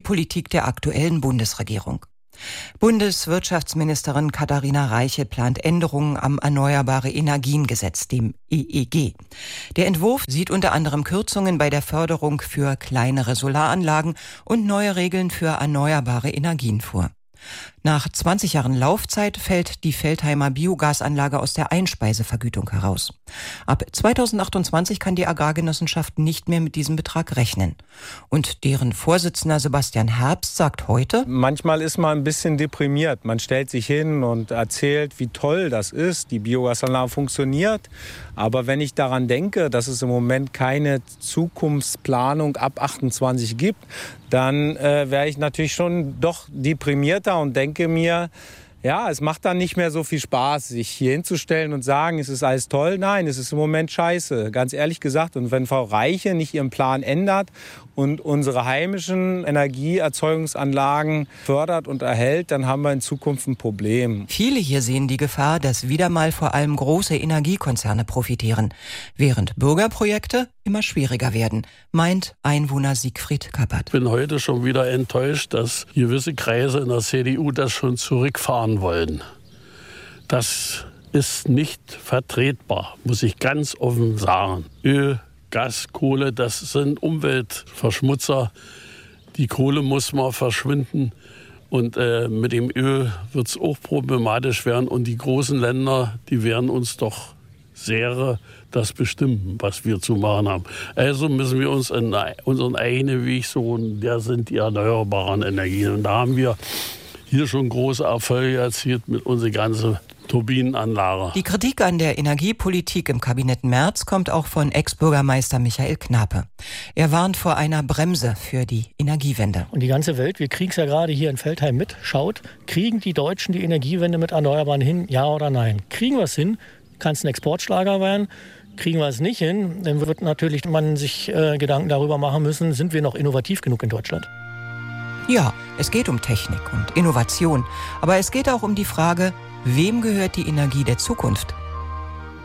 Energiepolitik der aktuellen Bundesregierung. Bundeswirtschaftsministerin Katharina Reiche plant Änderungen am Erneuerbare-Energien-Gesetz, dem EEG. Der Entwurf sieht unter anderem Kürzungen bei der Förderung für kleinere Solaranlagen und neue Regeln für erneuerbare Energien vor. Nach 20 Jahren Laufzeit fällt die Veltheimer Biogasanlage aus der Einspeisevergütung heraus. Ab 2028 kann die Agrargenossenschaft nicht mehr mit diesem Betrag rechnen. Und deren Vorsitzender Sebastian Herbst sagt heute: Manchmal ist man ein bisschen deprimiert. Man stellt sich hin und erzählt, wie toll das ist. Die Biogasanlage funktioniert. Aber wenn ich daran denke, dass es im Moment keine Zukunftsplanung ab 28 gibt, dann wäre ich natürlich schon doch deprimierter und denke mir, ja, es macht dann nicht mehr so viel Spaß, sich hier hinzustellen und sagen, es ist alles toll. Nein, es ist im Moment scheiße, ganz ehrlich gesagt. Und wenn Frau Reiche nicht ihren Plan ändert und unsere heimischen Energieerzeugungsanlagen fördert und erhält, dann haben wir in Zukunft ein Problem. Viele hier sehen die Gefahr, dass wieder mal vor allem große Energiekonzerne profitieren, während Bürgerprojekte immer schwieriger werden, meint Einwohner Siegfried Kappert. Ich bin heute schon wieder enttäuscht, dass gewisse Kreise in der CDU das schon zurückfahren wollen. Das ist nicht vertretbar, muss ich ganz offen sagen. Öl, Gas, Kohle, das sind Umweltverschmutzer. Die Kohle muss mal verschwinden. Und mit dem Öl wird es auch problematisch werden. Und die großen Länder, die werden uns doch sehr das bestimmen, was wir zu machen haben. Also müssen wir uns in unseren eigenen Weg suchen. Der sind die erneuerbaren Energien. Und da haben wir hier schon große Erfolge erzielt mit unserer ganzen Turbinenanlage. Die Kritik an der Energiepolitik im Kabinett Merz kommt auch von Ex-Bürgermeister Michael Knape. Er warnt vor einer Bremse für die Energiewende. Und die ganze Welt, wir kriegen es ja gerade hier in Veltheim mit, schaut, kriegen die Deutschen die Energiewende mit Erneuerbaren hin, ja oder nein? Kriegen wir es hin? Kann es ein Exportschlager werden? Kriegen wir es nicht hin, dann wird natürlich man sich Gedanken darüber machen müssen, sind wir noch innovativ genug in Deutschland? Ja, es geht um Technik und Innovation, aber es geht auch um die Frage, wem gehört die Energie der Zukunft?